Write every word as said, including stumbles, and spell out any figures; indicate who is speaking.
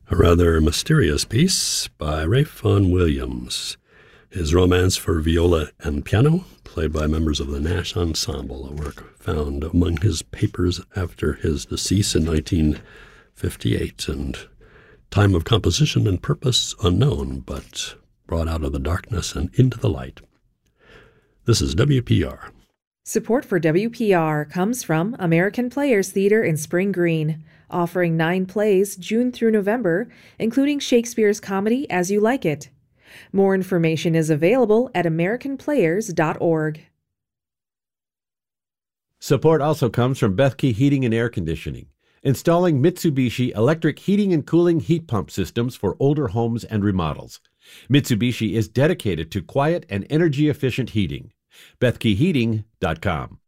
Speaker 1: A rather mysterious piece by Ralph Vaughan Williams. His Romance for Viola and Piano, played by members of the Nash Ensemble, a work found among his papers after his decease in nineteen fifty-eight, and time of composition and purpose unknown, but brought out of the darkness and into the light. This is W P R.
Speaker 2: Support for W P R comes from American Players Theatre in Spring Green, offering nine plays June through November, including Shakespeare's comedy As You Like It. More information is available at american players dot org.
Speaker 3: Support also comes from Bethke Heating and Air Conditioning, installing Mitsubishi electric heating and cooling heat pump systems for older homes and remodels. Mitsubishi is dedicated to quiet and energy-efficient heating. Bethke Heating dot com.